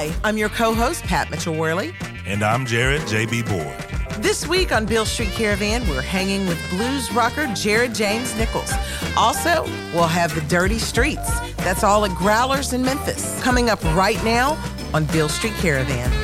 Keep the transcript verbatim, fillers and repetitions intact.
Hi, I'm your co-host, Pat Mitchell-Worley. And I'm Jared J B. Boyd. This week on Beale Street Caravan, we're hanging with blues rocker Jared James Nichols. Also, we'll have the Dirty Streets. That's all at Growlers in Memphis. Coming up right now on Beale Street Caravan.